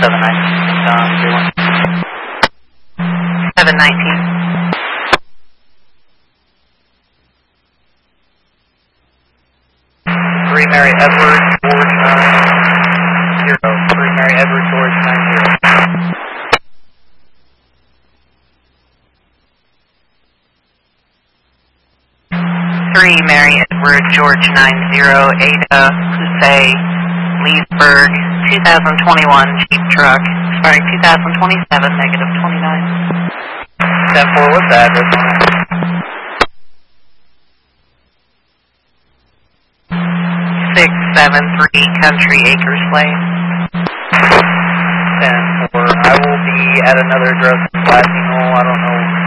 719. 3 Mary Edward, George 90. 3 Mary Edward, George 90. 3 Mary Edward, George 90, Ada, Husay, Leesburg, 2021 Jeep truck, expiring 2027, negative 29. 10-4, what's the address on it? 673 Country Acres Lane. 10-4, I will be at another address in Platinum, I don't know